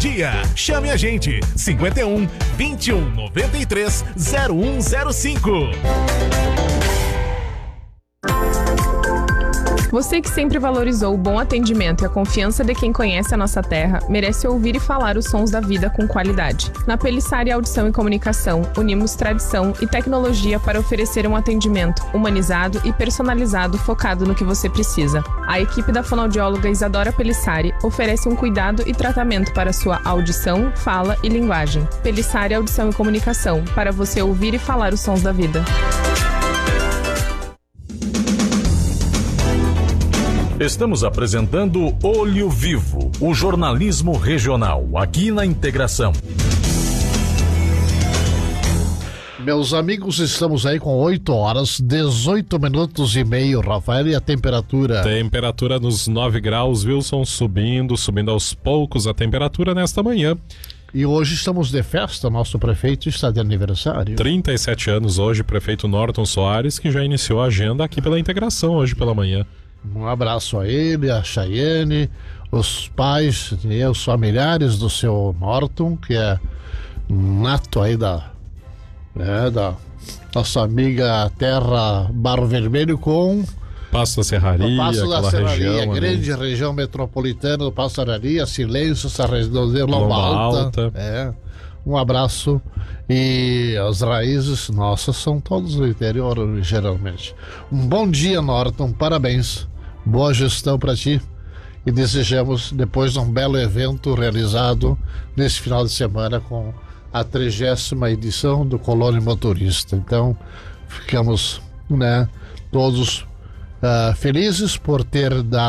dia. Chame a gente, 51 21 93 0105. Você que sempre valorizou o bom atendimento e a confiança de quem conhece a nossa terra, merece ouvir e falar os sons da vida com qualidade. Na Pelissari Audição e Comunicação, unimos tradição e tecnologia para oferecer um atendimento humanizado e personalizado focado no que você precisa. A equipe da fonoaudióloga Isadora Pelissari oferece um cuidado e tratamento para sua audição, fala e linguagem. Pelissari Audição e Comunicação, para você ouvir e falar os sons da vida. Estamos apresentando Olho Vivo, o jornalismo regional, aqui na Integração. Meus amigos, estamos aí com 8 horas, 18 minutos e meio, Rafael, e a temperatura? Temperatura nos 9 graus, Wilson, subindo aos poucos a temperatura nesta manhã. E hoje estamos de festa, nosso prefeito está de aniversário. 37 anos hoje, prefeito Norton Soares, que já iniciou a agenda aqui pela Integração hoje pela manhã. Um abraço a ele, a Chayane, os pais e os familiares do seu Norton, que é nato aí da nossa amiga Terra Barro Vermelho com Passo da Serraria, Passo da aquela Serraria, região, grande região metropolitana do Passo da Serraria, Silêncio, Lomba Alta. Um abraço. E as raízes nossas são todas do interior, geralmente. Um bom dia, Norton, parabéns. Boa gestão para ti. E desejamos, depois de um belo evento realizado nesse final de semana com a 30ª edição do Colônia Motorista. Então, ficamos todos felizes por ter dado